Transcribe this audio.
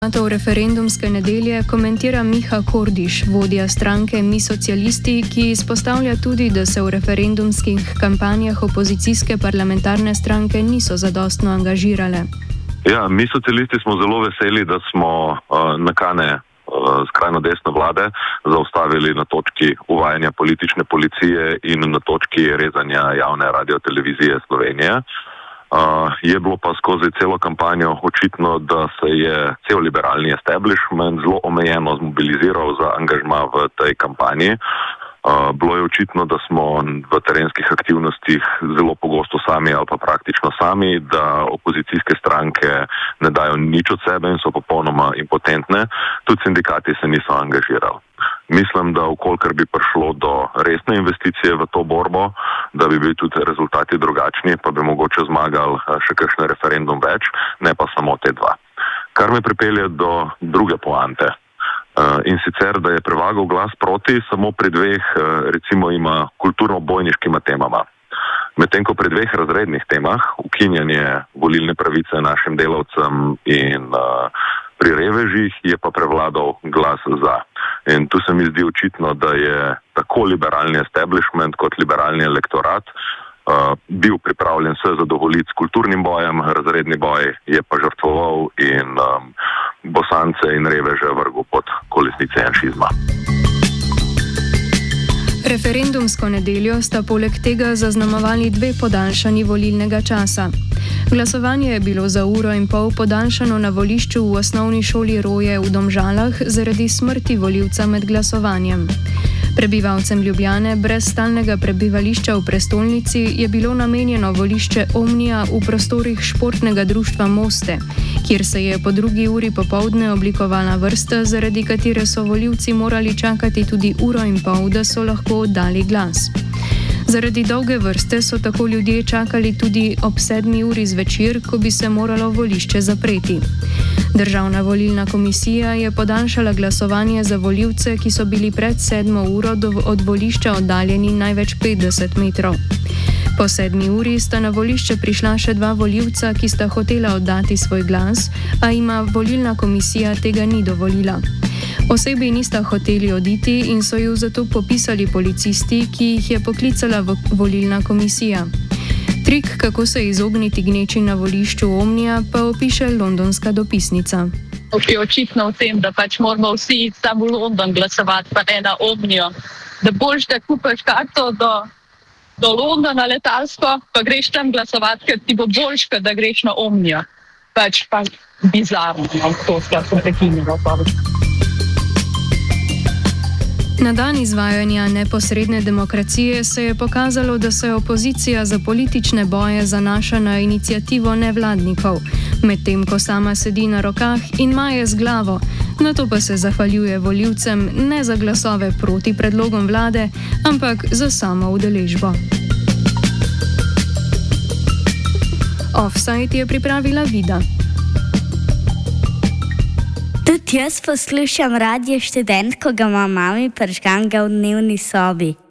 To referendumske nedelje komentira Miha Kordiš, vodja stranke Mi socialisti, ki izpostavlja tudi, da se v referendumskih kampanjah opozicijske parlamentarne stranke niso zadostno angažirale. Ja, Mi socialisti smo zelo veseli, da smo nakane skrajno desne vlade zaustavili na točki uvajanja politične policije in na točki rezanja javne radiotelevizije Slovenije. Je bilo pa skozi celo kampanjo očitno, da se je cel liberalni establishment zelo omejeno zmobiliziral za angažma v tej kampanji. Bilo je očitno, da smo v terenskih aktivnostih zelo pogosto sami ali pa praktično sami, da opozicijske stranke ne dajo nič od sebe in so popolnoma impotentne. Tudi sindikati se niso angažirali. Mislim, da ukolikor bi prišlo do resne investicije v to borbo, da bi bili tudi rezultati drugačni, pa bi mogoče zmagali še kakšen referendum več, ne pa samo te dva. Kar me pripelje do druge poante. In sicer, da je prevagal glas proti samo pri dveh, recimo ima kulturno-bojniškima temama. Medtem ko pri dveh razrednih temah, ukinjanje volilne pravice našim delavcem in pri revežih, je pa prevladal glas za. In tu se mi zdi očitno, da je tako liberalni establishment kot liberalni elektorat bil pripravljen se zadovoljiti s kulturnim bojem, razredni boj je pa žrtvoval in Bosance in reveže vrgel pod kolesnice janšizma. Referendumsko nedeljo sta poleg tega zaznamovali dve podaljšanji volilnega časa. Glasovanje je bilo za 1,5 ure podaljšano na volišču v osnovni šoli Roje v Domžalah zaradi smrti volivca med glasovanjem. Prebivalcem Ljubljane brez stalnega prebivališča v prestolnici je bilo namenjeno volišče Omnija v prostorih športnega društva Moste, kjer se je po 2. uri popoldne oblikovala vrsta, zaradi katere so volivci morali čakati tudi 1,5 ure, da so lahko oddali glas. Zaradi dolge vrste so tako ljudje čakali tudi ob 7. uri zvečer, ko bi se moralo volišče zapreti. Državna volilna komisija je podaljšala glasovanje za volivce, ki so bili pred 7. uro od volišča oddaljeni največ 50 metrov. Po 7. uri sta na volišče prišla še 2 volivca, ki sta hotela oddati svoj glas, a jima volilna komisija tega ni dovolila. Osebi nista hoteli oditi in so ju zato popisali policisti, ki jih je poklicala volilna komisija. Trik, kako se izogniti gneči na volišču Omnija, pa opiše londonska dopisnica. Je očitno v tem, da pač moramo vsi samo v London glasovati, pa ne na Omnijo. Da boljš, da kupaš karto do Londona letalsko, pa greš tam glasovati, ker ti bo boljš, da greš na Omnijo. Pač pa bizarno, to skratko prekinjeno. Na dan izvajanja neposredne demokracije se je pokazalo, da se opozicija za politične boje zanaša na iniciativo nevladnikov, medtem ko sama sedi na rokah in maje z glavo, nato pa se zahvaljuje volivcem ne za glasove proti predlogom vlade, ampak za samo udeležbo. Offside je pripravila Vida. Tudi jaz poslušam Radio Študent, ko ga ima mami prižgan v dnevni sobi.